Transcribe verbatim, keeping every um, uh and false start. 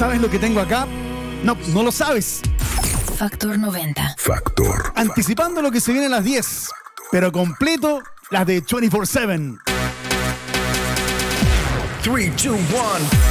¿Sabes lo que tengo acá? No, no lo sabes. Factor noventa. Factor. Anticipando lo que se viene a las diez, pero completo las de veinticuatro siete. tres, dos, uno.